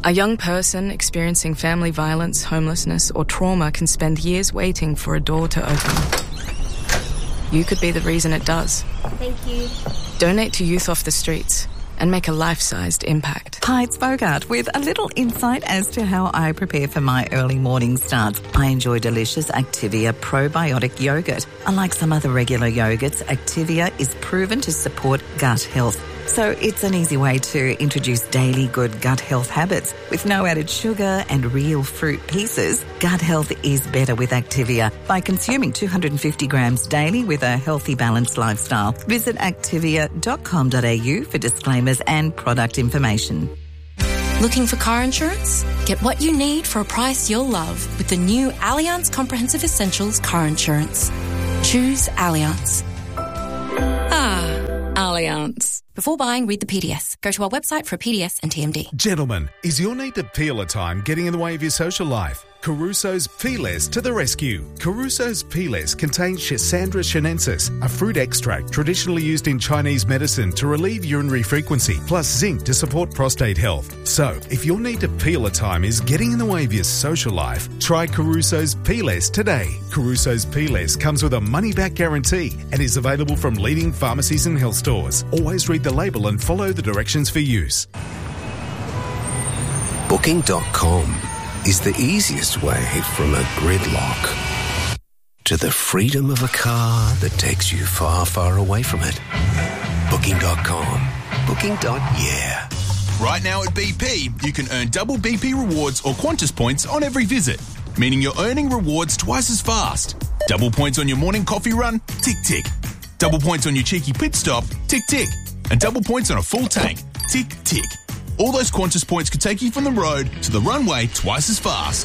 A young person experiencing family violence, homelessness, or trauma can spend years waiting for a door to open. You could be the reason it does. Thank you. Donate to Youth Off the Streets and make a life-sized impact. Hi, it's Bogart with a little insight as to how I prepare for my early morning starts. I enjoy delicious Activia probiotic yogurt. Unlike some other regular yogurts, Activia is proven to support gut health. So it's an easy way to introduce daily good gut health habits. With no added sugar and real fruit pieces, gut health is better with Activia by consuming 250 grams daily with a healthy, balanced lifestyle. Visit activia.com.au for disclaimers and product information. Looking for car insurance? Get what you need for a price you'll love with the new Allianz Comprehensive Essentials car insurance. Choose Allianz. Allianz. Before buying, read the PDS. Go to our website for a PDS and TMD. Gentlemen, is your need to peel a time getting in the way of your social life? Caruso's Peelers to the rescue. Caruso's Peelers contain Schisandra chinensis, a fruit extract traditionally used in Chinese medicine to relieve urinary frequency, plus zinc to support prostate health. So, if your need to peel a time is getting in the way of your social life, try Caruso's Peelers today. Caruso's Peelers comes with a money-back guarantee and is available from leading pharmacies and health stores. Always read the label and follow the directions for use. Booking.com is the easiest way from a gridlock to the freedom of a car that takes you far, far away from it. Booking.com. Booking.yeah. Right now at BP, you can earn double BP rewards or Qantas points on every visit, meaning you're earning rewards twice as fast. Double points on your morning coffee run? Tick, tick. Double points on your cheeky pit stop? Tick, tick. And double points on a full tank? Tick, tick. All those Qantas points could take you from the road to the runway twice as fast.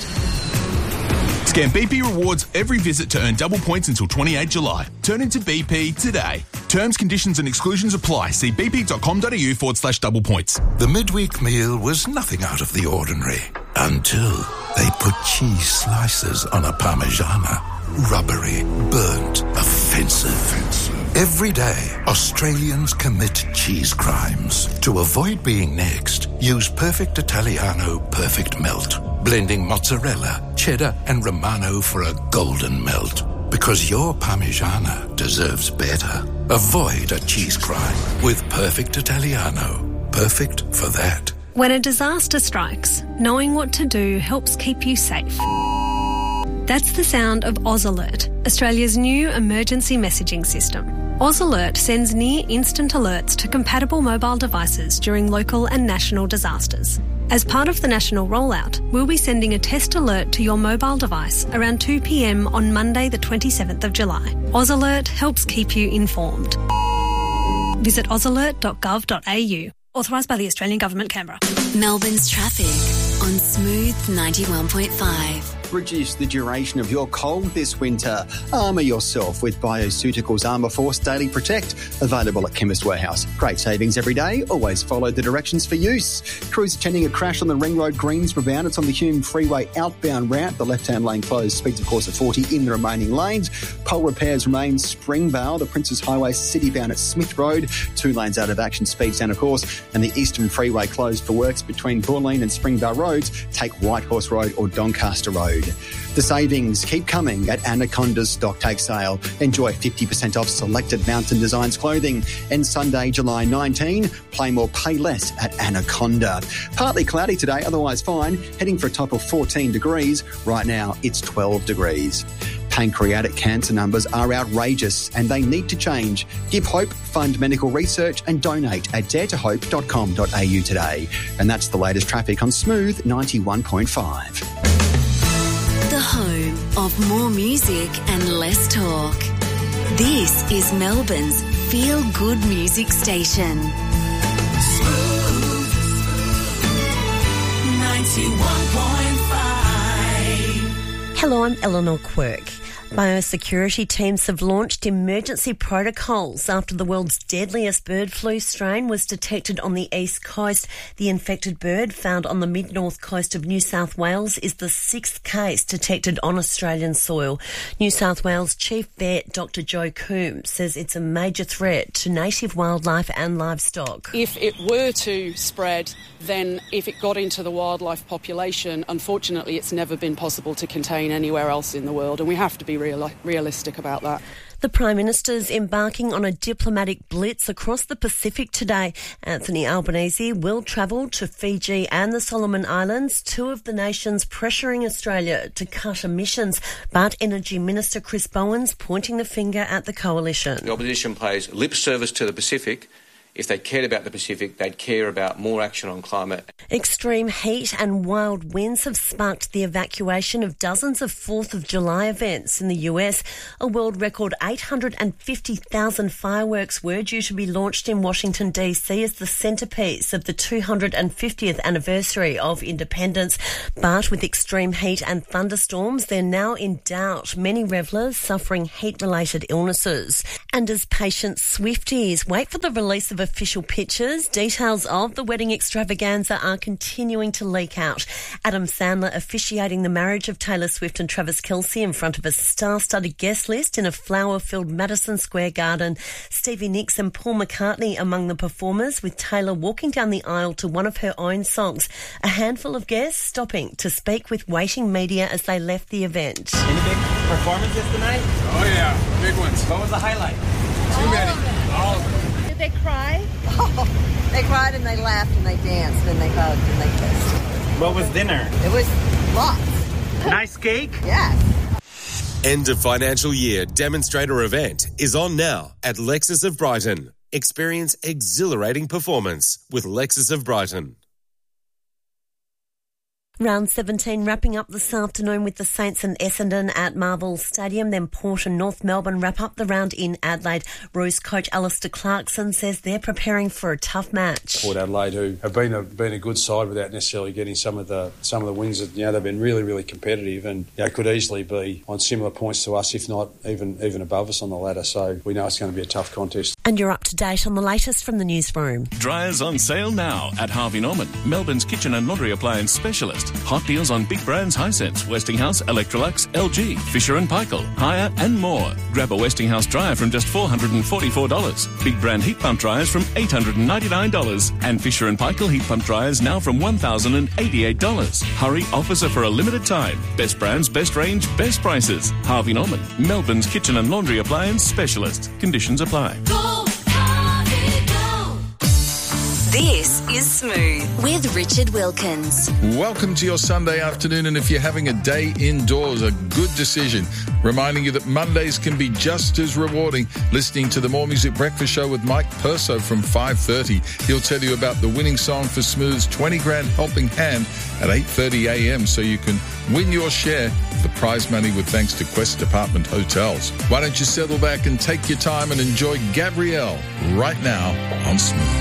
Scan BP Rewards every visit to earn double points until 28 July. Turn into BP today. Terms, conditions and exclusions apply. See bp.com.au/double points. The midweek meal was nothing out of the ordinary until they put cheese slices on a Parmigiana. Rubbery, burnt, offensive. Every day, Australians commit cheese crimes. To avoid being next, use Perfect Italiano Perfect Melt, blending mozzarella, cheddar and Romano for a golden melt. Because your Parmigiana deserves better. Avoid a cheese crime with Perfect Italiano. Perfect for that. When a disaster strikes, knowing what to do helps keep you safe. That's the sound of Oz Alert, Australia's new emergency messaging system. Oz Alert sends near-instant alerts to compatible mobile devices during local and national disasters. As part of the national rollout, we'll be sending a test alert to your mobile device around 2 p.m. on Monday the 27th of July. Oz Alert helps keep you informed. Visit ozalert.gov.au. Authorised by the Australian Government, Canberra. Melbourne's traffic on Smooth 91.5. Reduce the duration of your cold this winter. Armour yourself with Bioceuticals Armour Force Daily Protect. Available at Chemist Warehouse. Great savings every day. Always follow the directions for use. Crews attending a crash on the Ring Road Greensboro bound. It's on the Hume Freeway outbound route. The left-hand lane closed. Speeds, of course, at 40 in the remaining lanes. Pole repairs remain Springvale. The Princes Highway City bound at Smith Road. 2 lanes out of action. Speeds down, of course. And the Eastern Freeway closed for works between Bulleen and Springvale Roads. Take Whitehorse Road or Doncaster Road. The savings keep coming at Anaconda's Stocktake Sale. Enjoy 50% off selected Mountain Designs clothing. And Sunday, July 19, play more, pay less at Anaconda. Partly cloudy today, otherwise fine. Heading for a top of 14 degrees. Right now, it's 12 degrees. Pancreatic cancer numbers are outrageous and they need to change. Give hope, fund medical research and donate at daretohope.com.au today. And that's the latest traffic on Smooth 91.5. The home of more music and less talk. This is Melbourne's feel-good music station. Smooth 91.5. Hello, I'm Eleanor Quirk. Biosecurity teams have launched emergency protocols after the world's deadliest bird flu strain was detected on the east coast. The infected bird found on the mid-north coast of New South Wales is the sixth case detected on Australian soil. New South Wales Chief Vet Dr Joe Coombs says it's a major threat to native wildlife and livestock. If it were to spread, then if it got into the wildlife population, unfortunately it's never been possible to contain anywhere else in the world, and we have to be realistic about that. The Prime Minister's embarking on a diplomatic blitz across the Pacific today. Anthony Albanese will travel to Fiji and the Solomon Islands, two of the nations pressuring Australia to cut emissions. But Energy Minister Chris Bowen's pointing the finger at the coalition. The opposition pays lip service to the Pacific. If they cared about the Pacific, they'd care about more action on climate. Extreme heat and wild winds have sparked the evacuation of dozens of 4th of July events in the US. A world record 850,000 fireworks were due to be launched in Washington, D.C. as the centrepiece of the 250th anniversary of independence. But with extreme heat and thunderstorms, they're now in doubt. Many revellers suffering heat-related illnesses. And as patient Swifties wait for the release of official pictures, details of the wedding extravaganza are continuing to leak out. Adam Sandler officiating the marriage of Taylor Swift and Travis Kelce in front of a star-studded guest list in a flower-filled Madison Square Garden. Stevie Nicks and Paul McCartney among the performers, with Taylor walking down the aisle to one of her own songs. A handful of guests stopping to speak with waiting media as they left the event. Any big performances tonight? Oh yeah, big ones. What was the highlight? Too many. All of them. Did they cry? Oh, they cried and they laughed and they danced and they hugged and they kissed. What was dinner? It was lots. Nice cake? Yes. End of financial year demonstrator event is on now at Lexus of Brighton. Experience exhilarating performance with Lexus of Brighton. Round 17 wrapping up this afternoon with the Saints and Essendon at Marvel Stadium. Then Port and North Melbourne wrap up the round in Adelaide. Roos coach Alistair Clarkson says they're preparing for a tough match. Port Adelaide, who have been a good side without necessarily getting some of the wins. That, they've been really competitive and could easily be on similar points to us, if not even above us on the ladder. So we know it's going to be a tough contest. And you're up to date on the latest from the newsroom. Dryers on sale now at Harvey Norman, Melbourne's kitchen and laundry appliance specialist. Hot deals on big brands Hisense, Westinghouse, Electrolux, LG, Fisher & Paykel, Haier and more. Grab a Westinghouse dryer from just $444. Big brand heat pump dryers from $899. And Fisher & Paykel heat pump dryers now from $1,088. Hurry, offers are for a limited time. Best brands, best range, best prices. Harvey Norman, Melbourne's kitchen and laundry appliance specialist. Conditions apply. This is Smooth with Richard Wilkins. Welcome to your Sunday afternoon, and if you're having a day indoors, a good decision. Reminding you that Mondays can be just as rewarding. Listening to the More Music Breakfast Show with Mike Perso from 5:30. He'll tell you about the winning song for Smooth's 20 grand helping hand at 8:30 a.m. so you can win your share of the prize money with thanks to Quest Department Hotels. Why don't you settle back and take your time and enjoy Gabrielle right now on Smooth.